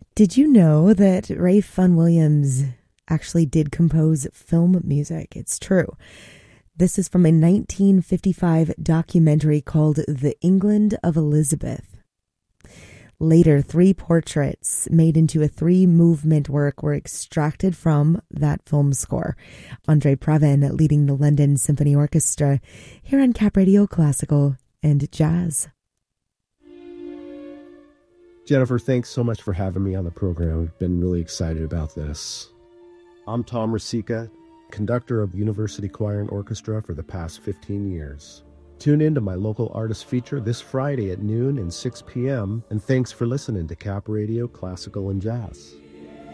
Did you know that Ray Fun Williams actually did compose film music? It's true. This is from a 1955 documentary called The England of Elizabeth. Later, 3 portraits made into a 3-movement work were extracted from that film score. Andre Previn leading the London Symphony Orchestra here on Cap Radio Classical and Jazz. Jennifer, thanks so much for having me on the program. I've been really excited about this. I'm Tom Rosica, conductor of University Choir and Orchestra for the past 15 years. Tune in to my local artist feature this Friday at noon and 6 p.m. And thanks for listening to Cap Radio Classical and Jazz.